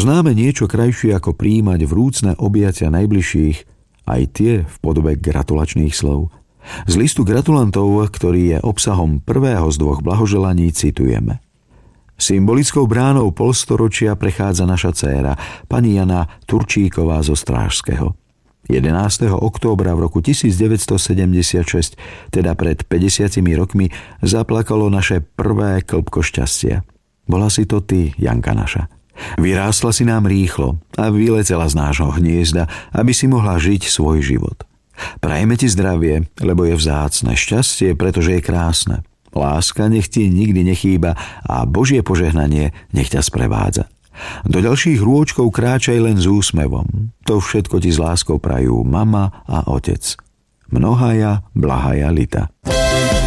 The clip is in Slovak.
Poznáme niečo krajšie ako prijímať vrúcne objatia najbližších, aj tie v podobe gratulačných slov. Z listu gratulantov, ktorý je obsahom prvého z 2 blahoželaní, citujeme. Symbolickou bránou polstoročia prechádza naša dcéra, pani Jana Turčíková zo Strážského. 11. októbra v roku 1976, teda pred 50 rokmi, zaplakalo naše prvé klbko šťastia. Bola si to ty, Janka naša. Vyrástla si nám rýchlo a vyletela z nášho hniezda, aby si mohla žiť svoj život. Prajeme ti zdravie, lebo je vzácne, šťastie, pretože je krásne. Láska nech ti nikdy nechýba a Božie požehnanie nech ťa sprevádza. Do ďalších rôčkov kráčaj len s úsmevom. To všetko ti s láskou prajú mama a otec. Mnohaja, blahaja lita.